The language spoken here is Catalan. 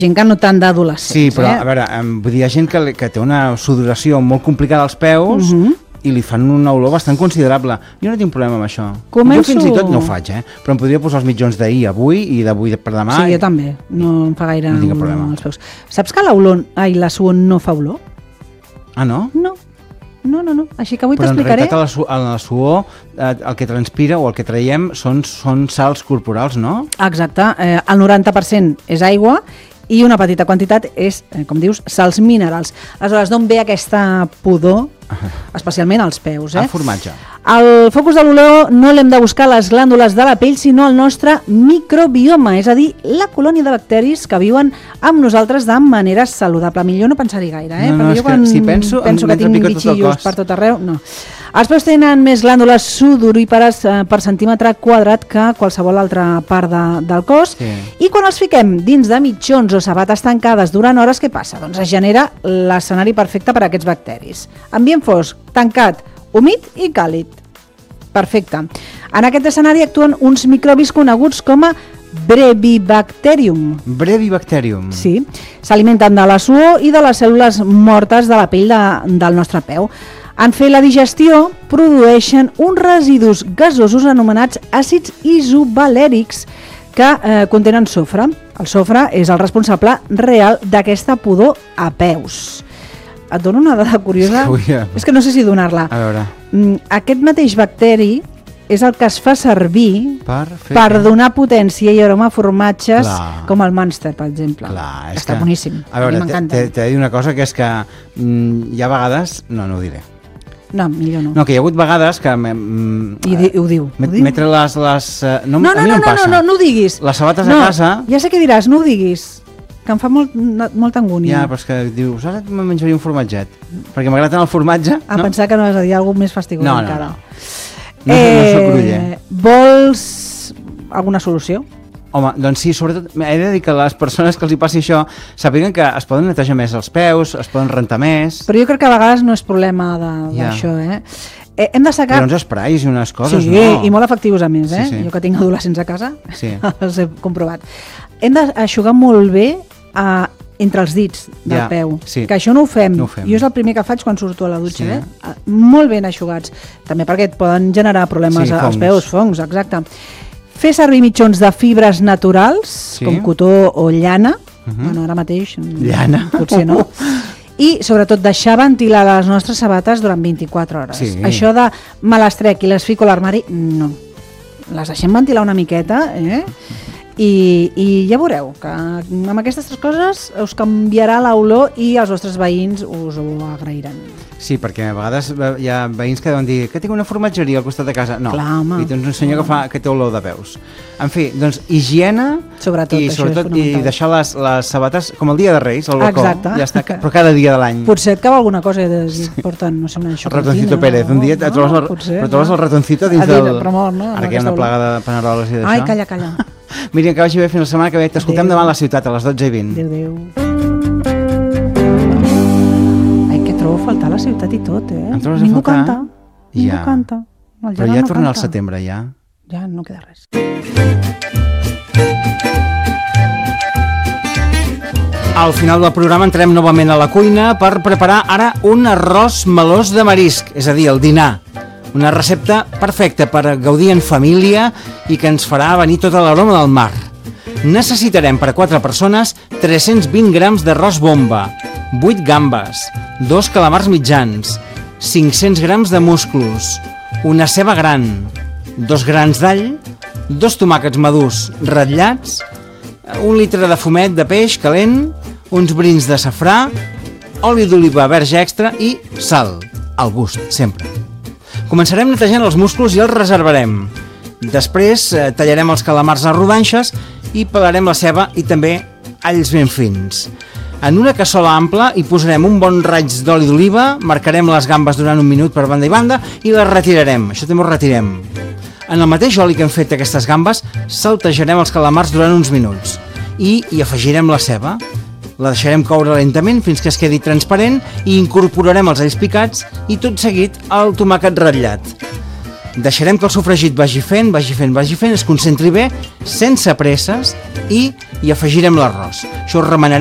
Gent que no tant d'adolescents. Sí, però a veure, vull dir, hi ha gent que té una sudoració molt complicada als peus i li fan una olor bastant considerable. Jo no tinc problema amb això. Jo fins i tot no ho faig, però em podria posar els mitjons d'ahir avui i d'avui per demà. Sí, jo també. No em fa gaire olor als peus. Saps que la suor no fa olor? Ah, no? No. Així que avui t'explicaré... Però en realitat en la suor el que transpira o el que traiem són sals corporals, no? Exacte. El 90% és aigua i una petita quantitat és, com dius, sals minerals. Aleshores, d'on ve aquesta pudor, especialment als peus? El formatge. El focus de l'olor no l'hem de buscar a les glàndules de la pell, sinó al nostre microbioma, és a dir, la colònia de bacteris que viuen amb nosaltres de manera saludable. Millor no pensar-hi gaire, No, perquè jo quan penso que tinc bitxillos per tot arreu, no. Els peus tenen més glàndules sudorípares per centímetre quadrat que qualsevol altra part del cos, i quan els fiquem dins de mitjons o sabates tancades durant hores, què passa? Doncs es genera l'escenari perfecte per a aquests bacteris. Ambient fosc, tancat, humit i càlid. Perfecte. En aquest escenari actuen uns microbis coneguts com a Brevibacterium. Brevibacterium. Sí. S'alimenten de la suor i de les cèl·lules mortes de la pell del nostre peu. En fer la digestió, produeixen uns residus gasosos anomenats àcids isovalèrics que contenen sofre. El sofre és el responsable real d'aquesta pudor a peus. Et dono una dada curiosa? És que no sé si donar-la. A veure. Aquest mateix bacteri és el que es fa servir per donar potència i aroma a formatges com el Munster, per exemple. Està boníssim. A veure, t'he de dir una cosa, que és que hi ha vegades... No ho diré. No, millor no. No, que hi ha hagut vegades que... I ho diu. Metre les... No ho diguis. Les sabates a casa... Ja sé què diràs, no ho diguis. Que em fa molta angúnia. Ja, però és que dius, ara me menjaria un formatget. Perquè m'agrada tant el formatge. Pensar que no has de dir alguna cosa més fastigós encara. No soc gruller. Vols alguna solució? Home, doncs sí, sobretot he de dir que les persones que els hi passi això sàpiguen que es poden netejar més els peus, es poden rentar més... Però jo crec que a vegades no és problema d'això, hem de sacar... Però uns esprais i unes coses, no? Sí, i molt efectius a més, Jo que tinc adolescents a casa, els he comprovat. Hem d'aixugar molt bé entre els dits del peu, que això no ho fem. Jo és el primer que faig quan surto a la dutxa, molt ben eixugats, també perquè et poden generar problemes als peus, fongs, exacte. Fer servir mitjons de fibres naturals, com cotó o llana, bueno, ara mateix llana potser no, i sobretot deixar ventilar les nostres sabates durant 24 hores. Això de me les trec i les fico a l'armari, no. Les deixem ventilar una miqueta, i ja veureu que amb aquestes tres coses us canviarà l'olor i els vostres veïns us ho agrairan. Sí, perquè a vegades hi ha veïns que deuen dir que tinc una formatgeria al costat de casa. No, i tens un senyor que té olor de peus. En fi, doncs higiene i deixar les sabates com el dia de Reis al balcó. Ja està, però cada dia de l'any. Potser et cau alguna cosa i porten, no sé, una xocotina. El ratoncito Pérez, un dia trobes el ratoncito dins del... Ara que hi ha una plaga de paneroles i d'això. Ai, calla. Míriam, que vagi bé fins la setmana que ve. T'escoltem demà a la ciutat a les 12:20. Adéu. Ai, que trobo a faltar la ciutat i tot, Ningú canta. Ningú canta. Però ja torna al setembre, ja. Ja no queda res. Al final del programa entrem novament a la cuina per preparar ara un arròs melós de marisc, és a dir, el dinar. Una recepta perfecta per gaudir en família i que ens farà venir tota l'aroma del mar. Necessitarem per a 4 persones 320 grams d'arròs bomba, 8 gambes, 2 calamars mitjans, 500 grams de musclos, una ceba gran, 2 grans d'all, 2 tomàquets madurs ratllats, 1 litre de fumet de peix calent, uns brins de safrà, oli d'oliva verge extra i sal, al gust, sempre. Començarem netejant els musclos i els reservarem. Després tallarem els calamars a rodanxes i pelarem la ceba i també alls ben fins. En una cassola ampla hi posarem un bon raig d'oli d'oliva, marcarem les gambes durant un minut per banda i banda i les retirarem. Això també ho retirem. En el mateix oli que hem fet aquestes gambes, saltejarem els calamars durant uns minuts i hi afegirem la ceba. La deixarem coure lentament fins que es quedi transparent i incorporarem els alls picats i tot seguit el tomàquet ratllat. Deixarem que el sofregit vagi fent, es concentri bé, sense presses i i afegirem l'arròs. Això ho remenarem